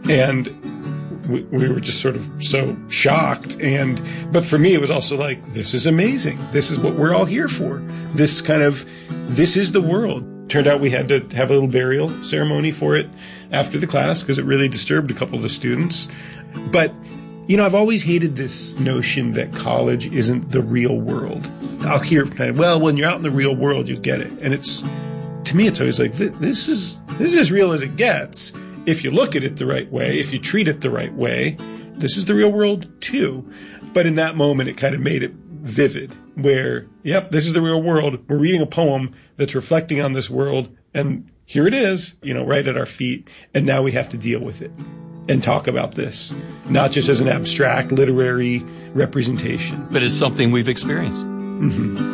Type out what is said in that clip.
And we were just sort of so shocked. But for me, it was also like, this is amazing. This is what we're all here for. This is the world. Turned out we had to have a little burial ceremony for it after the class because it really disturbed a couple of the students. But, I've always hated this notion that college isn't the real world. I'll hear, well, when you're out in the real world, you get it. And to me, it's always like, this is as real as it gets. If you look at it the right way, if you treat it the right way, this is the real world too. But in that moment, it kind of made it vivid where, yep, this is the real world. We're reading a poem that's reflecting on this world. And here it is, right at our feet. And now we have to deal with it and talk about this, not just as an abstract literary representation, but as something we've experienced. Mm-hmm.